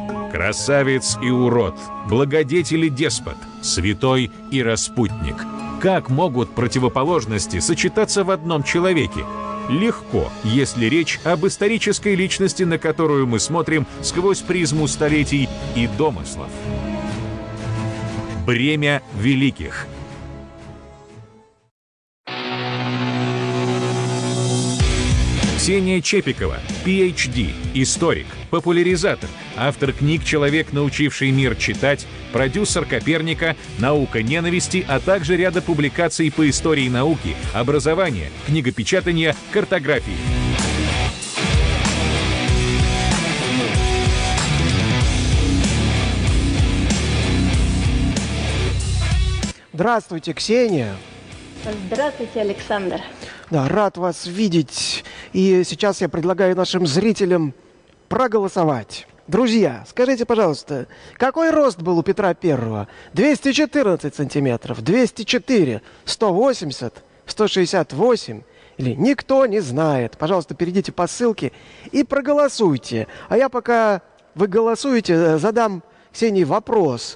Красавец и урод, благодетель и деспот, святой и распутник. Как могут противоположности сочетаться в одном человеке? Легко, если речь об исторической личности, на которую мы смотрим сквозь призму столетий и домыслов. Бремя великих. Ксения Чепикова, PhD, историк, популяризатор, автор книг «Человек, научивший мир читать», продюсер «Коперника», «Наука ненависти», а также ряда публикаций по истории науки, образования, книгопечатания, картографии. Здравствуйте, Ксения. Здравствуйте, Александр. Да, рад вас видеть. И сейчас я предлагаю нашим зрителям проголосовать. Друзья, скажите, пожалуйста, какой рост был у Петра I? 214 сантиметров, 204, 180, 168? Или никто не знает? Пожалуйста, перейдите по ссылке и проголосуйте. А я, пока вы голосуете, задам Ксении вопрос.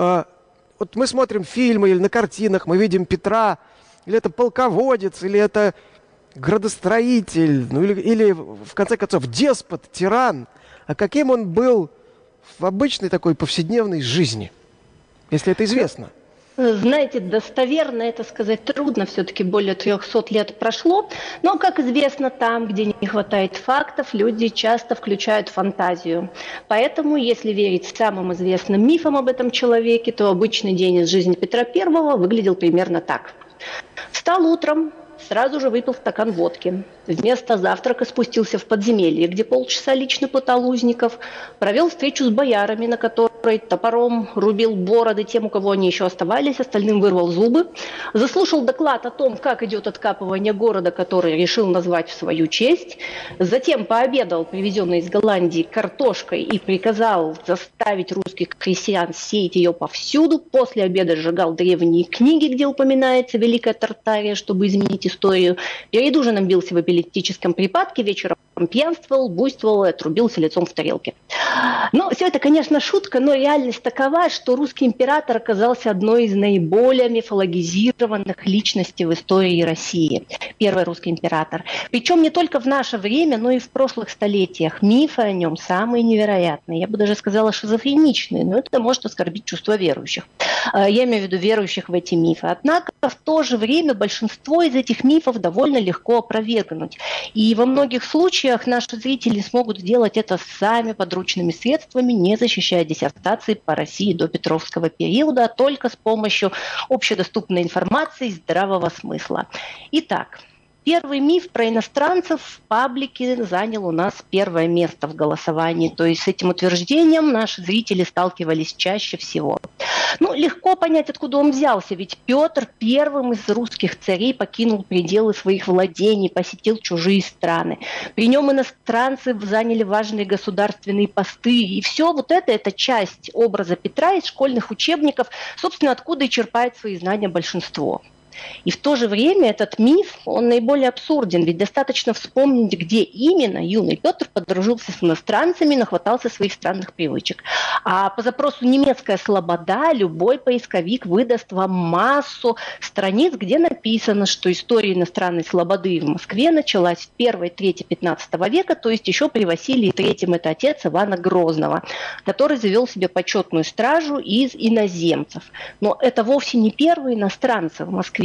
Вот мы смотрим фильмы или на картинах, мы видим Петра, или это полководец, или это градостроитель, ну или в конце концов деспот, тиран. А каким он был в обычной такой повседневной жизни, если это известно? Знаете, достоверно это сказать трудно, все-таки более 300 лет прошло. Но, как известно, там, где не хватает фактов, люди часто включают фантазию. Поэтому, если верить самым известным мифам об этом человеке, то обычный день из жизни Петра I выглядел примерно так. Встал утром, сразу же выпил стакан водки. Вместо завтрака спустился в подземелье, где полчаса лично пытал узников. Провел встречу с боярами, на которой топором рубил бороды тем, у кого они еще оставались, остальным вырвал зубы. Заслушал доклад о том, как идет откапывание города, который решил назвать в свою честь. Затем пообедал привезенной из Голландии картошкой и приказал заставить русских крестьян сеять ее повсюду. После обеда сжигал древние книги, где упоминается Великая Тартария, чтобы изменить историю. Перед ужином бился в эпилептическом припадке, вечером пьянствовал, буйствовал и отрубился лицом в тарелке. Ну, все это, конечно, шутка, но реальность такова, что русский император оказался одной из наиболее мифологизированных личностей в истории России. Первый русский император. Причем не только в наше время, но и в прошлых столетиях. Мифы о нем самые невероятные. Я бы даже сказала шизофреничные, но это может оскорбить чувства верующих. Я имею в виду верующих в эти мифы. Однако в то же время большинство из этих мифов довольно легко опровергнуть. И во многих случаях наши зрители смогут сделать это сами подручными средствами, не защищая диссертации по России до Петровского периода, а только с помощью общедоступной информации и здравого смысла. Итак, первый миф про иностранцев в паблике занял у нас первое место в голосовании. То есть с этим утверждением наши зрители сталкивались чаще всего. Ну, легко понять, откуда он взялся, ведь Петр первым из русских царей покинул пределы своих владений, посетил чужие страны. При нем иностранцы заняли важные государственные посты. И все вот это часть образа Петра из школьных учебников, собственно, откуда и черпает свои знания большинство. И в то же время этот миф, он наиболее абсурден, ведь достаточно вспомнить, где именно юный Петр подружился с иностранцами, нахватался своих странных привычек. А по запросу «немецкая слобода» любой поисковик выдаст вам массу страниц, где написано, что история иностранной слободы в Москве началась в первой трети 15 века, то есть еще при Василии III, это отец Ивана Грозного, который завел себе почетную стражу из иноземцев. Но это вовсе не первые иностранцы в Москве.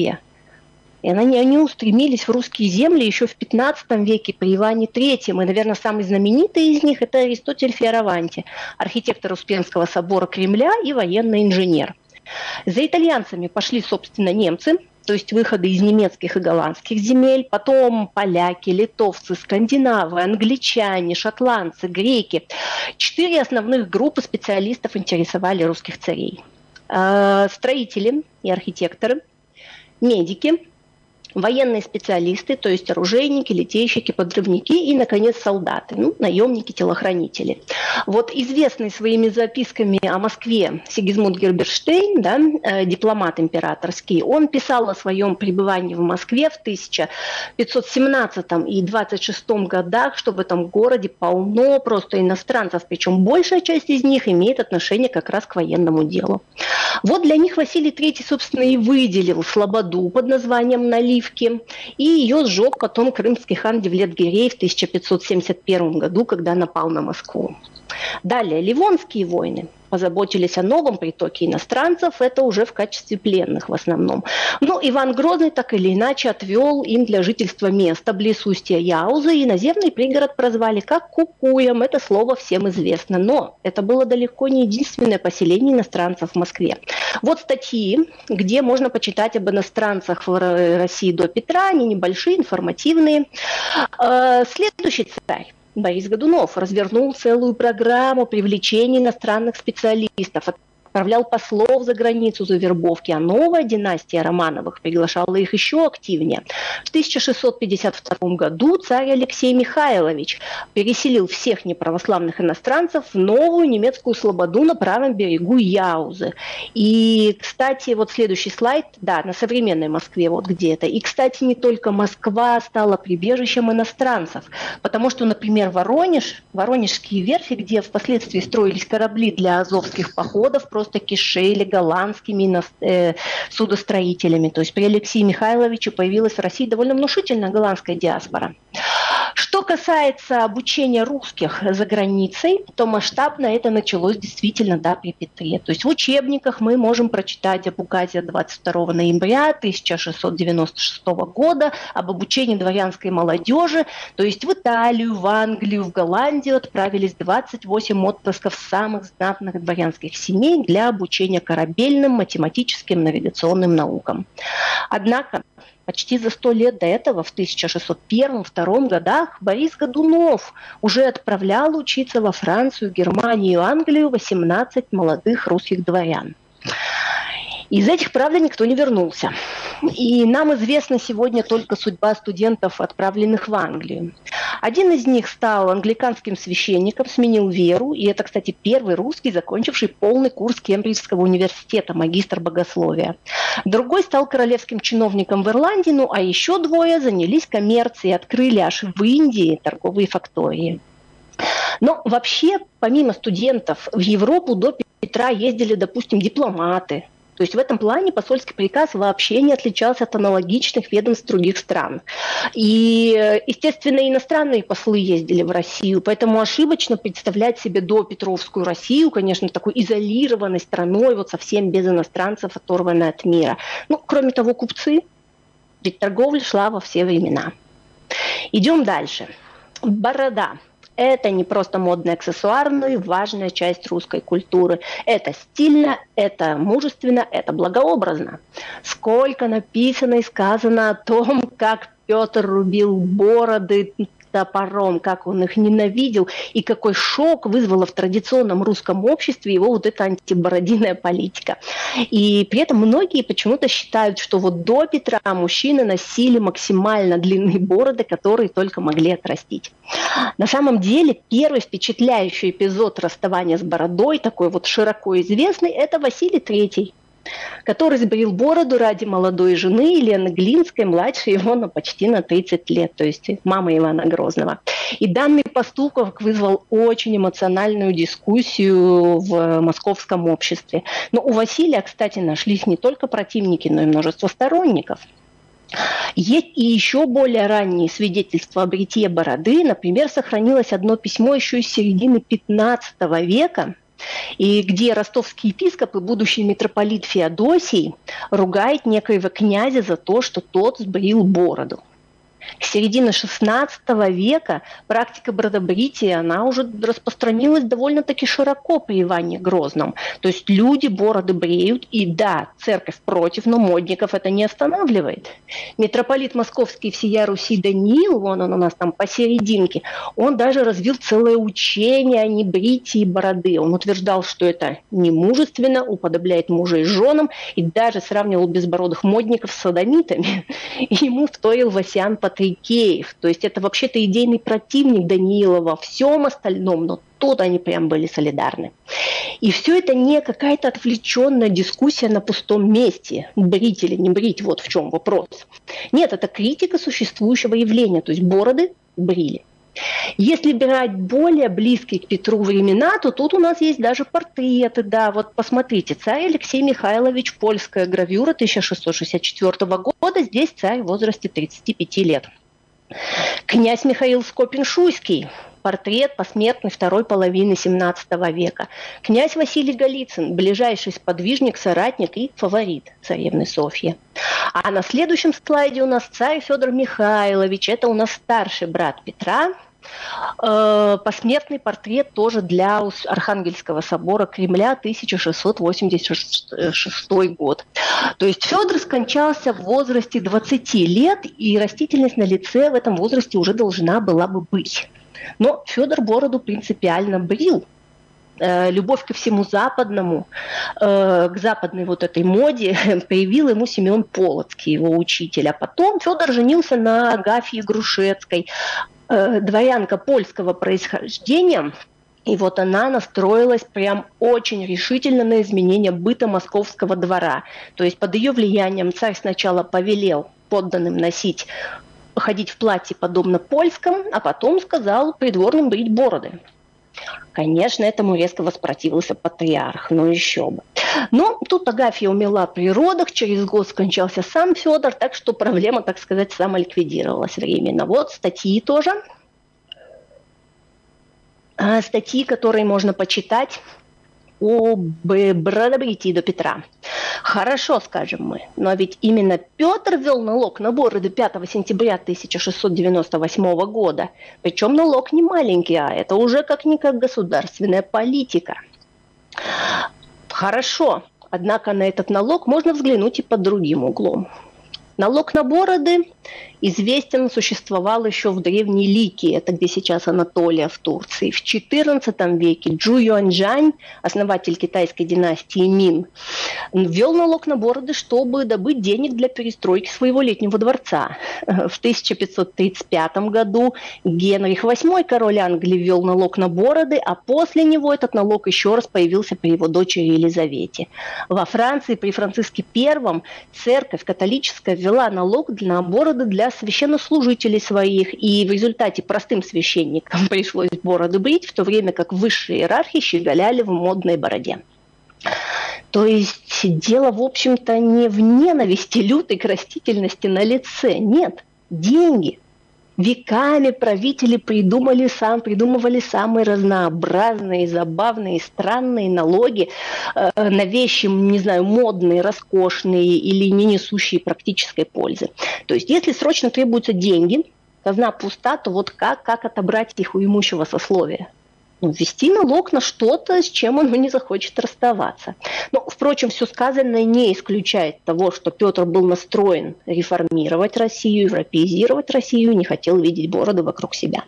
И они устремились в русские земли еще в 15 веке при Иване III. И, наверное, самый знаменитый из них – это Аристотель Фиораванти, архитектор Успенского собора Кремля и военный инженер. За итальянцами пошли, собственно, немцы, то есть выходы из немецких и голландских земель, потом поляки, литовцы, скандинавы, англичане, шотландцы, греки. 4 основных группы специалистов интересовали русских царей. Строители и архитекторы, медики, военные специалисты, то есть оружейники, литейщики, подрывники и, наконец, солдаты, наемники, телохранители. Вот известный своими записками о Москве Сигизмунд Герберштейн, дипломат императорский, он писал о своем пребывании в Москве в 1517 и 26 годах, что в этом городе полно просто иностранцев, причем большая часть из них имеет отношение как раз к военному делу. Вот для них Василий III, собственно, и выделил слободу под названием Наливки, и ее сжег потом крымский хан Девлет-Гирей в 1571 году, когда напал на Москву. Далее, Ливонские войны позаботились о новом притоке иностранцев, это уже в качестве пленных в основном. Но Иван Грозный так или иначе отвел им для жительства место близ устья Яузы, и наземный пригород прозвали как Кукуем, это слово всем известно. Но это было далеко не единственное поселение иностранцев в Москве. Вот статьи, где можно почитать об иностранцах в России до Петра, они небольшие, информативные. Следующий царь, Борис Годунов, развернул целую программу привлечения иностранных специалистов, отправлял послов за границу за вербовки, а новая династия Романовых приглашала их еще активнее. В 1652 году царь Алексей Михайлович переселил всех неправославных иностранцев в новую немецкую слободу на правом берегу Яузы. И, кстати, вот следующий слайд, на современной Москве, вот где это. И, кстати, не только Москва стала прибежищем иностранцев, потому что, например, Воронежские верфи, где впоследствии строились корабли для азовских походов, просто кишели голландскими судостроителями. То есть при Алексее Михайловиче появилась в России довольно внушительная голландская диаспора. Что касается обучения русских за границей, то масштабно это началось действительно при Петре. То есть в учебниках мы можем прочитать об указе 22 ноября 1696 года об обучении дворянской молодежи. То есть в Италию, в Англию, в Голландию отправились 28 отпрысков самых знатных дворянских семей для обучения корабельным, математическим, навигационным наукам. Однако почти за 100 лет до этого, в 1601-1602 годах, Борис Годунов уже отправлял учиться во Францию, Германию, Англию 18 молодых русских дворян. Из этих, правда, никто не вернулся. И нам известна сегодня только судьба студентов, отправленных в Англию. Один из них стал англиканским священником, сменил веру, и это, кстати, первый русский, закончивший полный курс Кембриджского университета, магистр богословия. Другой стал королевским чиновником в Ирландии, а еще двое занялись коммерцией, открыли аж в Индии торговые фактории. Но вообще, помимо студентов, в Европу до Петра ездили, допустим, дипломаты. То есть в этом плане посольский приказ вообще не отличался от аналогичных ведомств других стран. И, естественно, иностранные послы ездили в Россию, поэтому ошибочно представлять себе допетровскую Россию, конечно, такой изолированной страной, вот совсем без иностранцев, оторванной от мира. Кроме того, купцы, ведь торговля шла во все времена. Идем дальше. Борода. Это не просто модный аксессуар, но и важная часть русской культуры. Это стильно, это мужественно, это благообразно. Сколько написано и сказано о том, как Петр рубил бороды топором, как он их ненавидел, и какой шок вызвала в традиционном русском обществе его вот эта антибородиная политика. И при этом многие почему-то считают, что вот до Петра мужчины носили максимально длинные бороды, которые только могли отрастить. На самом деле первый впечатляющий эпизод расставания с бородой, такой вот широко известный, это Василий III, который сбрил бороду ради молодой жены Елены Глинской, младше его почти на 30 лет, то есть мама Ивана Грозного. И данный поступок вызвал очень эмоциональную дискуссию в московском обществе. Но у Василия, кстати, нашлись не только противники, но и множество сторонников. Есть и еще более ранние свидетельства о бритье бороды. Например, сохранилось одно письмо еще из середины 15 века, и где ростовский епископ и будущий митрополит Феодосий ругает некоего князя за то, что тот сбрил бороду. К середине XVI века практика бродобрития, она уже распространилась довольно-таки широко при Иване Грозном. То есть люди бороды бреют, и да, церковь против, но модников это не останавливает. Митрополит Московский всея Руси Даниил, вон он у нас там посерединке, он даже развил целое учение о небритии бороды. Он утверждал, что это немужественно, уподобляет мужа и женам, и даже сравнивал безбородых модников с содомитами. И ему вторил Васян Патрикеев. То есть это вообще-то идейный противник Даниила во всем остальном, но тут они прям были солидарны. И все это не какая-то отвлеченная дискуссия на пустом месте. Брить или не брить, вот в чем вопрос. Нет, это критика существующего явления, то есть бороды брили. Если брать более близкие к Петру времена, то тут у нас есть даже портреты. Да, вот посмотрите, царь Алексей Михайлович, польская гравюра 1664 года, здесь царь в возрасте 35 лет. Князь Михаил Скопин-Шуйский, портрет посмертный второй половины 17 века. Князь Василий Голицын, ближайший сподвижник, соратник и фаворит царевны Софьи. А на следующем слайде у нас царь Федор Михайлович, это у нас старший брат Петра. Посмертный портрет тоже для Архангельского собора Кремля, 1686 год. То есть Федор скончался в возрасте 20 лет, и растительность на лице в этом возрасте уже должна была бы быть. Но Федор бороду принципиально брил. Любовь ко всему западному, к западной вот этой моде проявил ему Семен Полоцкий, его учитель. А потом Федор женился на Агафье Грушецкой, дворянка польского происхождения. И вот она настроилась прям очень решительно на изменение быта московского двора. То есть под ее влиянием царь сначала повелел подданным ходить в платье подобно польскому, а потом сказал придворным брить бороды. Конечно, этому резко воспротивился патриарх, но еще бы. Но тут Агафья умерла при родах, через год скончался сам Федор, так что проблема, так сказать, самоликвидировалась временно. Вот статьи тоже. Статьи, которые можно почитать об бродобритии до Петра. Хорошо, скажем мы, но ведь именно Петр ввел налог на бороды 5 сентября 1698 года. Причем налог не маленький, а это уже как-никак государственная политика. Хорошо, однако на этот налог можно взглянуть и под другим углом. Налог на бороды известен, существовал еще в Древней Ликии, это где сейчас Анатолия в Турции. В XIV веке Джу Юаньжань, основатель китайской династии Мин, ввел налог на бороды, чтобы добыть денег для перестройки своего летнего дворца. В 1535 году Генрих VIII, король Англии, ввел налог на бороды, а после него этот налог еще раз появился при его дочери Елизавете. Во Франции при Франциске I церковь католическая ввела налог на бороды для священнослужителей своих, и в результате простым священникам пришлось бороды брить, в то время как высшие иерархи щеголяли в модной бороде. То есть дело, в общем-то, не в ненависти лютой к растительности на лице. Нет, деньги. Веками правители придумывали самые разнообразные, забавные, странные налоги на вещи, не знаю, модные, роскошные или не несущие практической пользы. То есть если срочно требуются деньги, казна пуста, то вот как отобрать их у имущего сословия? Ввести налог на что-то, с чем он не захочет расставаться. Но, впрочем, все сказанное не исключает того, что Петр был настроен реформировать Россию, европеизировать Россию, не хотел видеть бороды вокруг себя.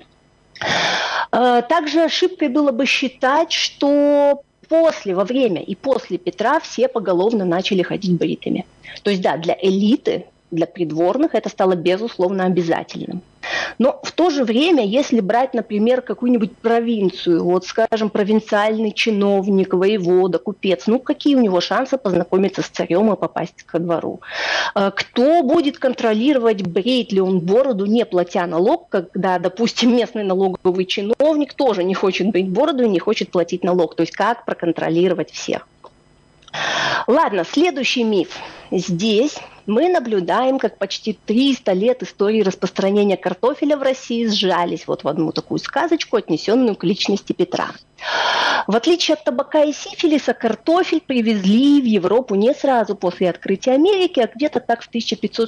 Также ошибкой было бы считать, что во время и после Петра все поголовно начали ходить бритыми. То есть, да, для элиты, для придворных это стало безусловно обязательным. Но в то же время, если брать, например, какую-нибудь провинцию, вот, скажем, провинциальный чиновник, воевода, купец, какие у него шансы познакомиться с царем и попасть ко двору? Кто будет контролировать, бреет ли он бороду, не платя налог, когда, допустим, местный налоговый чиновник тоже не хочет брить бороду и не хочет платить налог? То есть как проконтролировать всех? Ладно, следующий миф. Здесь мы наблюдаем, как почти 300 лет истории распространения картофеля в России сжались вот в одну такую сказочку, отнесенную к личности Петра. В отличие от табака и сифилиса, картофель привезли в Европу не сразу после открытия Америки, а где-то так в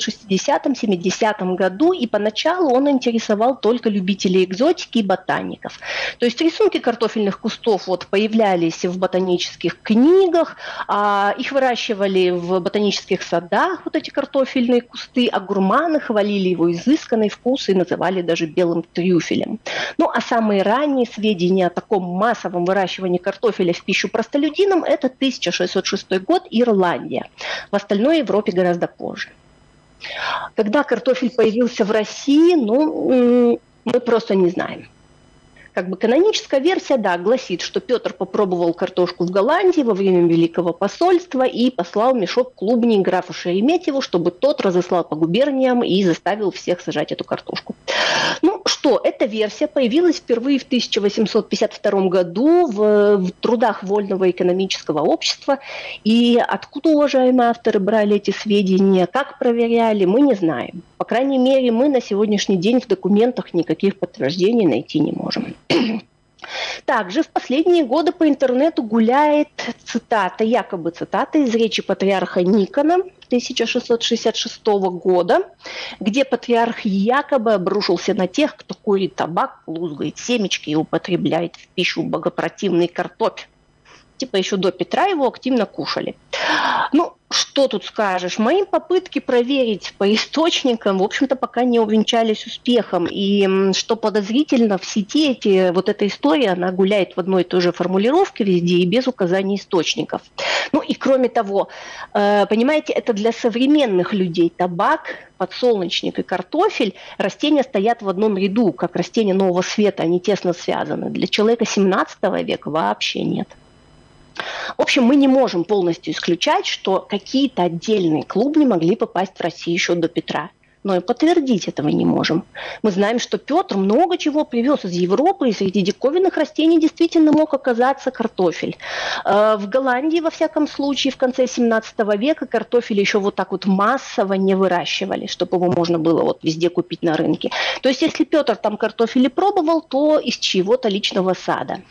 1560-70 году, и поначалу он интересовал только любителей экзотики и ботаников. То есть рисунки картофельных кустов вот появлялись в ботанических книгах, их выращивали в ботанических садах, вот эти картофельные кусты, а гурманы хвалили его изысканный вкус и называли даже белым трюфелем. Ну а самые ранние сведения о таком массовом выращивании картофеля в пищу простолюдинам – это 1606 год, Ирландия. В остальной Европе гораздо позже. Когда картофель появился в России, мы просто не знаем. Как бы каноническая версия, да, гласит, что Петр попробовал картошку в Голландии во время Великого посольства и послал мешок клубней графу Шереметьеву, чтобы тот разослал по губерниям и заставил всех сажать эту картошку. Ну что, эта версия появилась впервые в 1852 году в трудах Вольного экономического общества. И откуда уважаемые авторы брали эти сведения, как проверяли, мы не знаем. По крайней мере, мы на сегодняшний день в документах никаких подтверждений найти не можем. Также в последние годы по интернету гуляет цитата, якобы цитата из речи патриарха Никона 1666 года, где патриарх якобы обрушился на тех, кто курит табак, лузгает семечки и употребляет в пищу богопротивный картофель. Типа еще до Петра его активно кушали. Ну, что тут скажешь? Мои попытки проверить по источникам, в общем-то, пока не увенчались успехом. И что подозрительно, в сети эта история, она гуляет в одной и той же формулировке везде и без указаний источников. Ну и кроме того, понимаете, это для современных людей табак, подсолнечник и картофель, растения стоят в одном ряду, как растения Нового Света, они тесно связаны. Для человека 17 века вообще нет. В общем, мы не можем полностью исключать, что какие-то отдельные клубни могли попасть в Россию еще до Петра. Но и подтвердить этого не можем. Мы знаем, что Петр много чего привез из Европы, и среди диковинных растений действительно мог оказаться картофель. В Голландии, во всяком случае, в конце 17 века картофель еще вот так вот массово не выращивали, чтобы его можно было вот везде купить на рынке. То есть, если Петр там картофель и пробовал, то из чьего-то личного сада.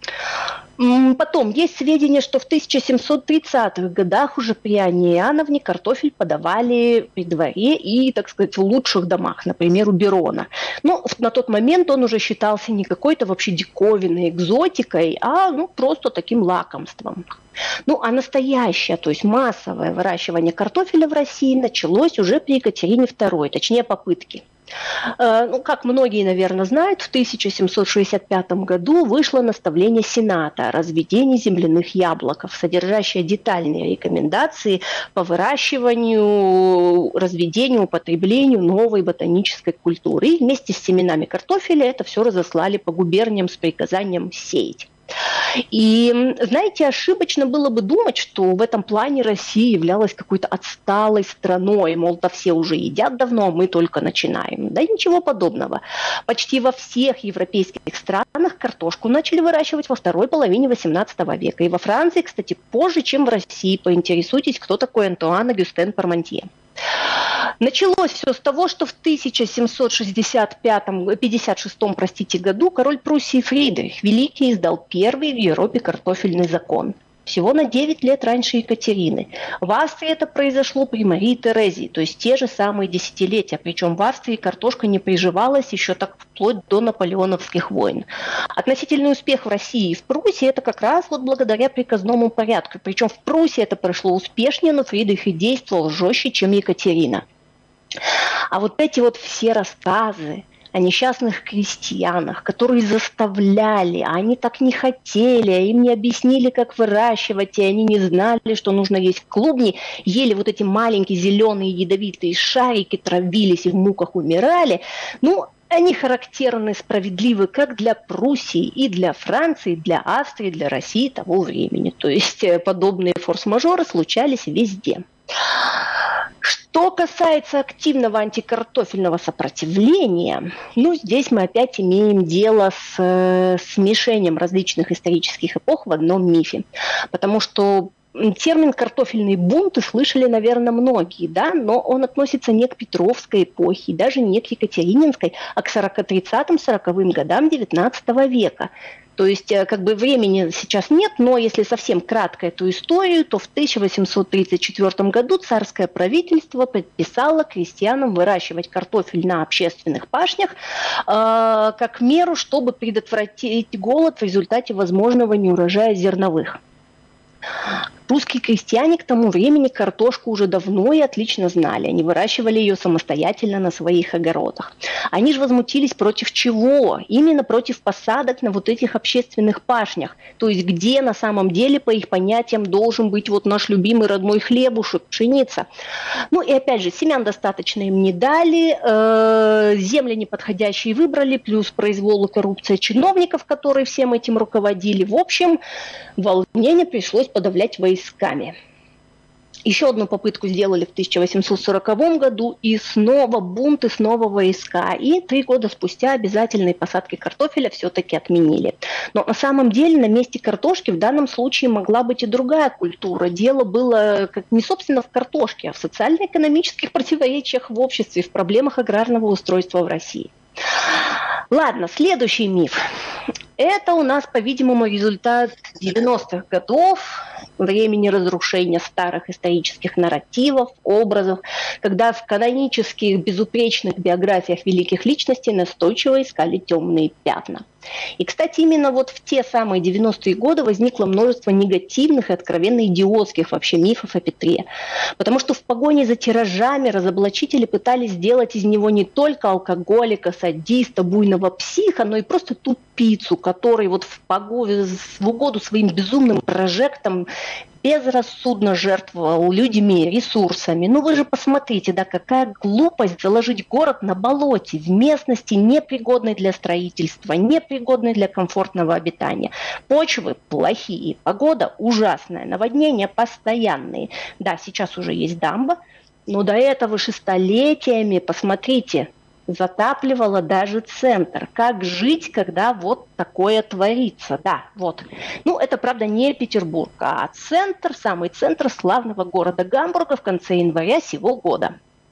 Потом есть сведения, что в 1730-х годах уже при Анне Иоанновне картофель подавали при дворе и, так сказать, в лучших домах, например, у Берона. Но на тот момент он уже считался не какой-то вообще диковинной экзотикой, а просто таким лакомством. Ну, а настоящее, то есть массовое выращивание картофеля в России началось уже при Екатерине II, точнее попытки. Как многие, наверное, знают, в 1765 году вышло наставление Сената о разведении земляных яблоков, содержащее детальные рекомендации по выращиванию, разведению, употреблению новой ботанической культуры. И вместе с семенами картофеля это все разослали по губерниям с приказанием сеять. И, знаете, ошибочно было бы думать, что в этом плане Россия являлась какой-то отсталой страной, мол, да все уже едят давно, а мы только начинаем. Да ничего подобного. Почти во всех европейских странах картошку начали выращивать во второй половине XVIII века. И во Франции, кстати, позже, чем в России. Поинтересуйтесь, кто такой Антуан Агюстен Пармантье. Началось все с того, что в 1756 году король Пруссии Фридрих Великий издал первый в Европе картофельный закон. Всего на 9 лет раньше Екатерины. В Австрии это произошло при Марии Терезии, то есть те же самые десятилетия. Причем в Австрии картошка не приживалась еще так вплоть до наполеоновских войн. Относительный успех в России и в Пруссии это как раз вот благодаря приказному порядку. Причем в Пруссии это прошло успешнее, но Фридрих и действовал жестче, чем Екатерина. А вот эти вот все рассказы о несчастных крестьянах, которые заставляли, а они так не хотели, а им не объяснили, как выращивать, и они не знали, что нужно есть клубни, ели вот эти маленькие зеленые ядовитые шарики, травились и в муках умирали. Они характерны, справедливы как для Пруссии, и для Франции, и для Австрии, и для России того времени. То есть подобные форс-мажоры случались везде. Что касается активного антикартофельного сопротивления, здесь мы опять имеем дело с смешением различных исторических эпох в одном мифе. Потому что термин «картофельные бунты» слышали, наверное, многие, да, но он относится не к Петровской эпохе, даже не к Екатерининской, а к 30-40-м годам XIX века. То есть как бы времени сейчас нет, но если совсем кратко эту историю, то в 1834 году царское правительство предписало крестьянам выращивать картофель на общественных пашнях как меру, чтобы предотвратить голод в результате возможного неурожая зерновых. Русские крестьяне к тому времени картошку уже давно и отлично знали. Они выращивали ее самостоятельно на своих огородах. Они же возмутились против чего? Именно против посадок на вот этих общественных пашнях. То есть где на самом деле, по их понятиям, должен быть вот наш любимый родной хлебушек, пшеница. Ну и опять же, семян достаточно им не дали, земли неподходящие выбрали, плюс произвол и коррупция чиновников, которые всем этим руководили. В общем, волнение пришлось подавлять войсками. Еще одну попытку сделали в 1840 году, и снова бунт, и снова войска. И 3 года спустя обязательные посадки картофеля все-таки отменили. Но на самом деле на месте картошки в данном случае могла быть и другая культура. Дело было не собственно в картошке, а в социально-экономических противоречиях в обществе, в проблемах аграрного устройства в России. Ладно, следующий миф. Это у нас, по-видимому, результат 90-х годов, времени разрушения старых исторических нарративов, образов, когда в канонических безупречных биографиях великих личностей настойчиво искали темные пятна. И, кстати, именно вот в те самые 90-е годы возникло множество негативных и откровенно идиотских вообще мифов о Петре. Потому что в погоне за тиражами разоблачители пытались сделать из него не только алкоголика, садиста, буйного психа, но и просто тупицу, который вот в угоду своим безумным прожектам безрассудно жертвовал людьми, ресурсами. Ну вы же посмотрите, да, какая глупость заложить город на болоте, в местности непригодной для строительства, непригодной для комфортного обитания. Почвы плохие, погода ужасная, наводнения постоянные. Да, сейчас уже есть дамба, но до этого же столетиями, посмотрите, затапливало даже центр. Как жить, когда вот такое творится? Да, вот. Ну, это, правда, не Петербург, а центр, самый центр славного города Гамбурга в конце января сего года.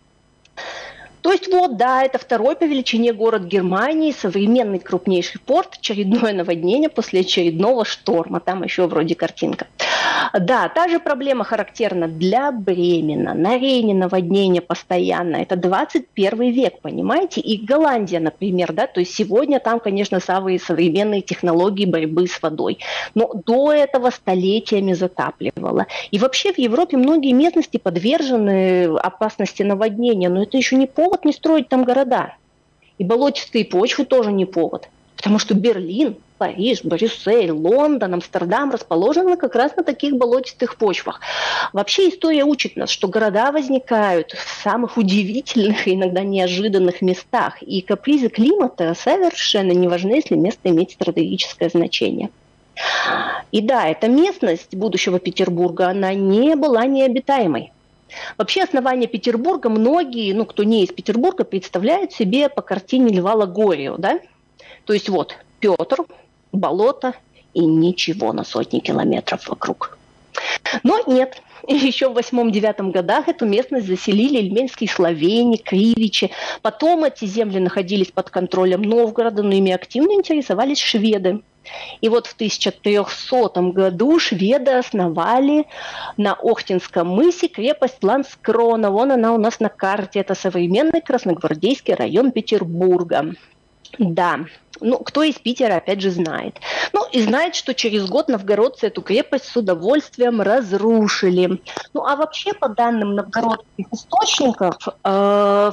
То есть вот, да, это второй по величине город Германии, современный крупнейший порт, очередное наводнение после очередного шторма. Там еще вроде картинка. Да, та же проблема характерна для Бремена. На Рейне наводнение постоянно. Это 21 век, понимаете? И Голландия, например, да, то есть сегодня там, конечно, самые современные технологии борьбы с водой. Но до этого столетиями затапливало. И вообще в Европе многие местности подвержены опасности наводнения, но это еще не повод не строить там города. И болотистые почвы тоже не повод. Потому что Берлин, Париж, Брюссель, Лондон, Амстердам расположены как раз на таких болотистых почвах. Вообще история учит нас, что города возникают в самых удивительных и иногда неожиданных местах. И капризы климата совершенно не важны, если место имеет стратегическое значение. И да, эта местность будущего Петербурга, она не была необитаемой. Вообще основание Петербурга многие, кто не из Петербурга, представляют себе по картине Льва Логорио, да? То есть вот Петр, болото и ничего на сотни километров вокруг. Но нет, еще в 8-9 годах эту местность заселили ильменские словени, кривичи. Потом эти земли находились под контролем Новгорода, но ими активно интересовались шведы. И вот в 1300 году шведы основали на Охтинском мысе крепость Ланскрона. Вон она у нас на карте. Это современный Красногвардейский район Петербурга. Да, кто из Питера, опять же, знает. И знает, что через год новгородцы эту крепость с удовольствием разрушили. А вообще, по данным новгородских источников, в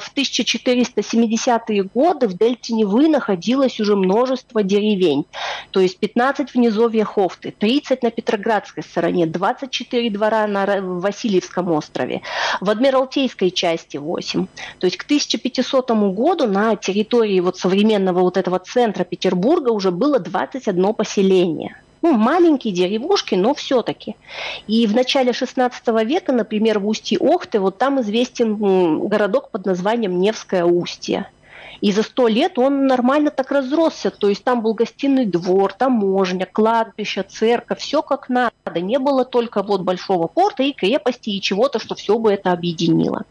1470-е годы в дельте Невы находилось уже множество деревень. То есть 15 в низовье Ховты, 30 на Петроградской стороне, 24 двора на Васильевском острове, в Адмиралтейской части 8. То есть к 1500 году на территории современного этого центра Петербурга уже было 21 поселение. Маленькие деревушки, но все-таки. И в начале 16 века, например, в устье Охты, там известен городок под названием Невское Устье. И за 100 лет он нормально так разросся. То есть там был гостиный двор, таможня, кладбище, церковь, все как надо. Не было только большого порта и крепости, и чего-то, что все бы это объединило.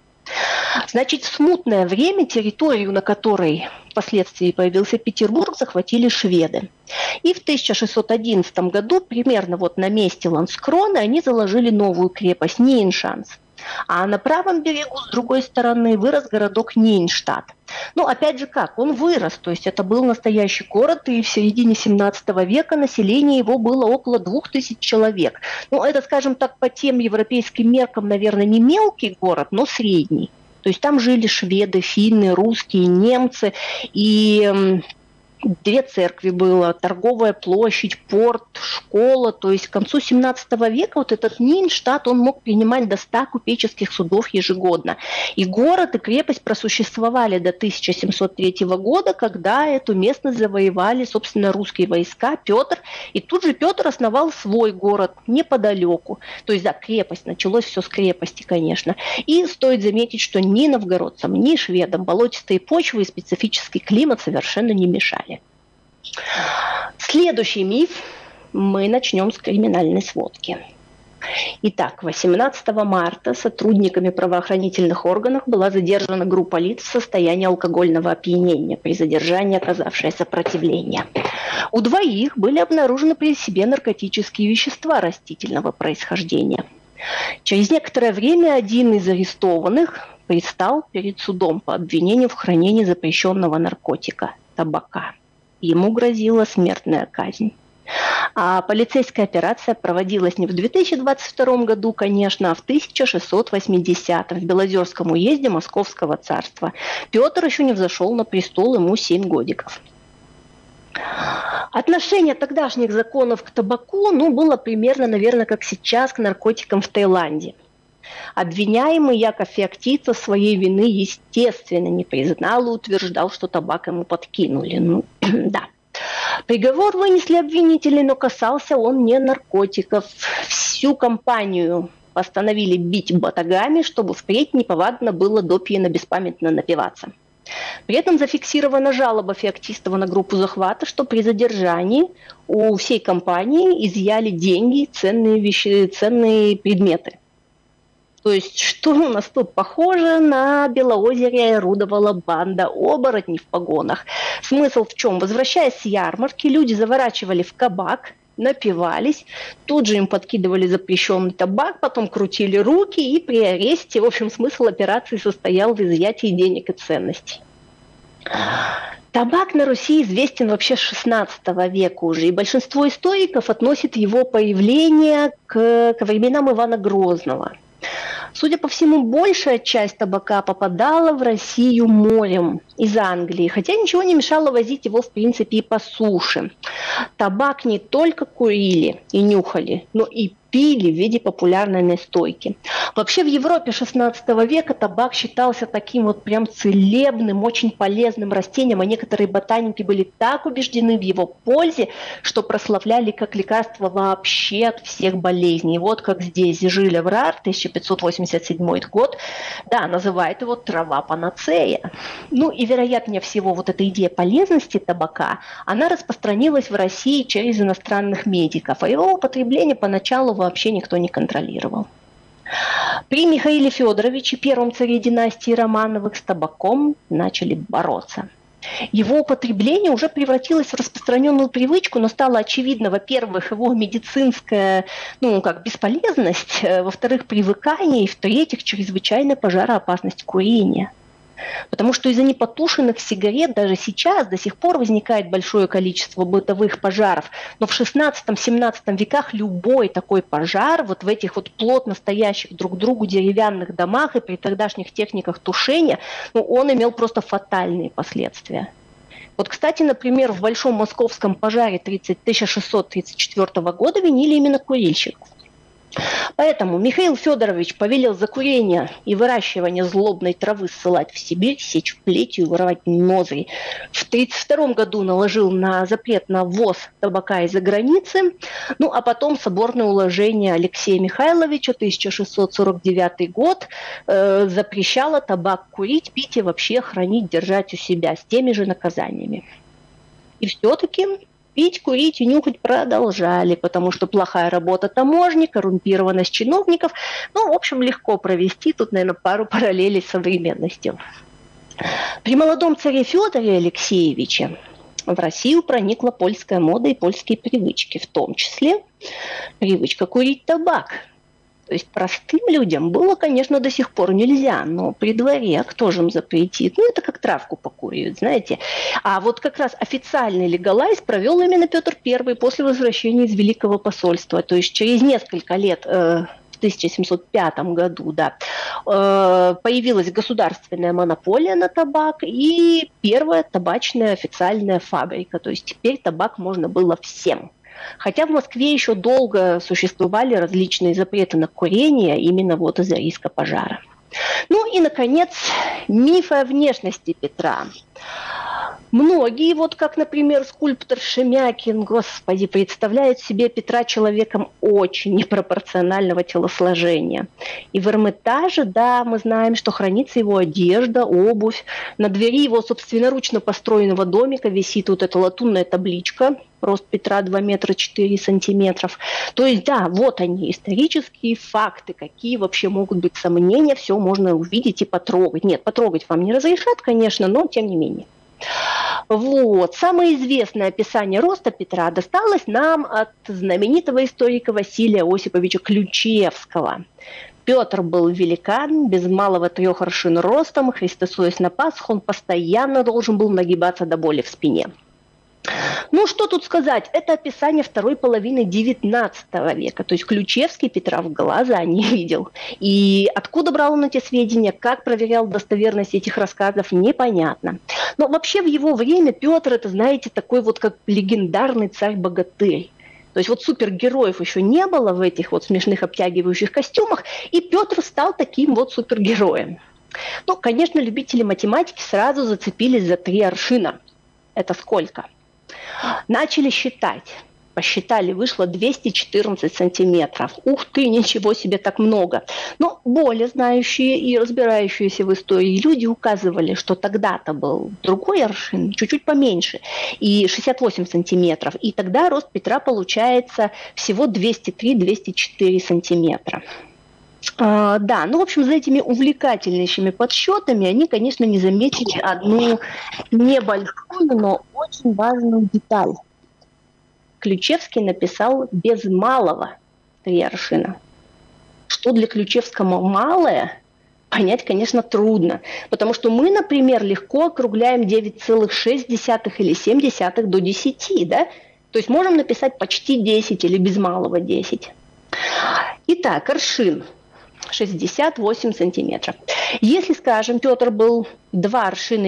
Значит, в смутное время территорию, на которой впоследствии появился Петербург, захватили шведы. И в 1611 году, примерно вот на месте Ланскроны, они заложили новую крепость Нейншанс. А на правом берегу, с другой стороны, вырос городок Нейнштадт. Ну, опять же как, он вырос, то есть это был настоящий город, и в середине 17 века население его было около 2000 человек. Ну, это, скажем так, по тем европейским меркам, наверное, не мелкий город, но средний. То есть там жили шведы, финны, русские, немцы, и 2 церкви было, торговая площадь, порт, школа. То есть к концу 17 века вот этот Нейнштадт, он мог принимать до 100 купеческих судов ежегодно. И город, и крепость просуществовали до 1703 года, когда эту местность завоевали, собственно, русские войска, Петр. И тут же Петр основал свой город неподалеку. То есть, да, крепость, началось все с крепости, конечно. И стоит заметить, что ни новгородцам, ни шведам болотистые почвы и специфический климат совершенно не мешали. Следующий миф. Мы начнем с криминальной сводки. Итак, 18 марта сотрудниками правоохранительных органов была задержана группа лиц в состоянии алкогольного опьянения, при задержании оказавшая сопротивление. У 2 были обнаружены при себе наркотические вещества растительного происхождения. Через некоторое время один из арестованных предстал перед судом по обвинению в хранении запрещенного наркотика – табака. Ему грозила смертная казнь. А полицейская операция проводилась не в 2022 году, конечно, а в 1680 в Белозерском уезде Московского царства. Петр еще не взошел на престол, ему 7 годиков. Отношение тогдашних законов к табаку, было примерно, наверное, как сейчас к наркотикам в Таиланде. Обвиняемый Яков Феоктистов своей вины, естественно, не признал и утверждал, что табак ему подкинули. Да. Приговор вынесли обвинители, но касался он не наркотиков. Всю компанию постановили бить батагами, чтобы впредь неповадно было до пьяно беспамятно напиваться. При этом зафиксирована жалоба Феоктистова на группу захвата, что при задержании у всей компании изъяли деньги, ценные вещи, ценные предметы. То есть, что у нас тут похоже, на Белоозере орудовала банда оборотней в погонах. Смысл в чем? Возвращаясь с ярмарки, люди заворачивали в кабак, напивались, тут же им подкидывали запрещенный табак, потом крутили руки, и при аресте, в общем, смысл операции состоял в изъятии денег и ценностей. Табак на Руси известен вообще с 16 века уже, и большинство историков относит его появление к временам Ивана Грозного. Судя по всему, большая часть табака попадала в Россию морем из Англии, хотя ничего не мешало возить его, в принципе, и по суше. Табак не только курили и нюхали, но и пили в виде популярной настойки. Вообще в Европе 16 века табак считался таким вот прям целебным, очень полезным растением, а некоторые ботаники были так убеждены в его пользе, что прославляли как лекарство вообще от всех болезней. Вот как здесь Жиль Эврар, 1587 год, да, называет его трава-панацея. И вероятнее всего вот эта идея полезности табака, она распространилась в России через иностранных медиков, а его употребление поначалу вообще никто не контролировал. При Михаиле Федоровиче, первом царе династии Романовых, с табаком начали бороться. Его употребление уже превратилось в распространенную привычку, но стало очевидно, во-первых, его медицинская, бесполезность, во-вторых, привыкание, и в-третьих, чрезвычайная пожароопасность курения. Потому что из-за непотушенных сигарет даже сейчас до сих пор возникает большое количество бытовых пожаров. Но в 16-17 веках любой такой пожар вот в этих вот плотно стоящих друг к другу деревянных домах и при тогдашних техниках тушения, он имел просто фатальные последствия. Вот, кстати, например, в Большом московском пожаре 1634 года винили именно курильщиков. Поэтому Михаил Федорович повелел за курение и выращивание злобной травы ссылать в Сибирь, сечь плетью и вырывать ноздри. В 1932 году наложил на запрет на ввоз табака из-за границы. А потом соборное уложение Алексея Михайловича, 1649 год, запрещало табак курить, пить и вообще хранить, держать у себя с теми же наказаниями. И все-таки Пить, курить и нюхать продолжали, потому что плохая работа таможни, коррумпированность чиновников. Ну, в общем, легко провести тут, наверное, пару параллелей с современностью. При молодом царе Федоре Алексеевиче в Россию проникла польская мода и польские привычки, в том числе привычка курить табак. То есть простым людям было, конечно, до сих пор нельзя, но при дворе кто же им запретит? Ну, это как травку покуривают, знаете. А вот как раз официальный легалайз провел именно Петр I после возвращения из Великого посольства. То есть через несколько лет, в 1705 году, да, появилась государственная монополия на табак и первая табачная официальная фабрика. То есть теперь табак можно было всем. Хотя в Москве еще долго существовали различные запреты на курение именно вот из-за риска пожара. Ну и, наконец, мифы о внешности Петра. Многие, вот как, например, скульптор Шемякин, господи, представляют себе Петра человеком очень непропорционального телосложения. И в Эрмитаже, да, мы знаем, что хранится его одежда, обувь. На двери его собственноручно построенного домика висит вот эта латунная табличка. Рост Петра 2 метра 4 сантиметров. То есть, да, вот они, исторические факты, какие вообще могут быть сомнения, все можно увидеть и потрогать. Нет, потрогать вам не разрешат, конечно, но тем не менее. Вот. Самое известное описание роста Петра досталось нам от знаменитого историка Василия Осиповича Ключевского. Петр был великан, без малого 3 аршин ростом, христосуясь на Пасху, он постоянно должен был нагибаться до боли в спине. Ну, что тут сказать, это описание второй половины XIX века, то есть Ключевский Петра в глаза не видел. И откуда брал он эти сведения, как проверял достоверность этих рассказов, непонятно. Но вообще в его время Петр, это, знаете, такой вот как легендарный царь-богатырь. То есть вот супергероев еще не было в этих вот смешных обтягивающих костюмах, и Петр стал таким вот супергероем. Ну, конечно, любители математики сразу зацепились за 3 аршина. Это сколько? Начали считать. Посчитали, вышло 214 сантиметров. Ух ты, ничего себе, так много. Но более знающие и разбирающиеся в истории люди указывали, что тогда-то был другой аршин, чуть-чуть поменьше, и 68 сантиметров. И тогда рост Петра получается всего 203-204 сантиметра. Да, ну, в общем, за этими увлекательнейшими подсчетами они, конечно, не заметили одну небольшую, но очень важную деталь. Ключевский написал без малого 3 аршина. Что для Ключевского малое, понять, конечно, трудно. Потому что мы, например, легко округляем 9,6 или 0,7 до 10, да? То есть можем написать почти 10 или без малого 10. Итак, аршин. 68 сантиметров. Если, скажем, Петр был 2 аршина